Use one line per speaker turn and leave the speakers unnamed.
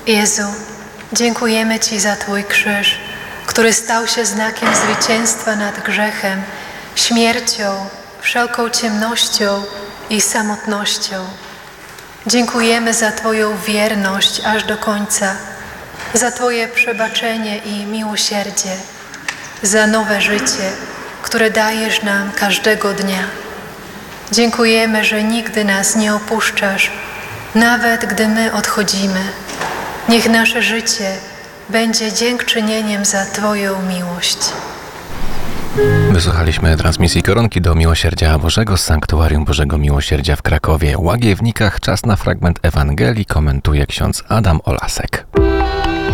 Jezu, dziękujemy Ci za Twój krzyż, który stał się znakiem zwycięstwa nad grzechem, śmiercią, wszelką ciemnością i samotnością. Dziękujemy za Twoją wierność aż do końca, za Twoje przebaczenie i miłosierdzie, za nowe życie, które dajesz nam każdego dnia. Dziękujemy, że nigdy nas nie opuszczasz, nawet gdy my odchodzimy. Niech nasze życie będzie dziękczynieniem za Twoją miłość.
Wysłuchaliśmy transmisji Koronki do Miłosierdzia Bożego z Sanktuarium Bożego Miłosierdzia w Krakowie, Łagiewnikach. Czas na fragment Ewangelii, komentuje ksiądz Adam Olasek.